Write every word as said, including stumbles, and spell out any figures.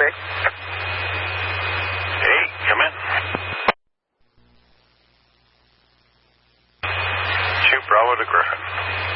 Dick. Hey, come in. Shoot Bravo to Griffin.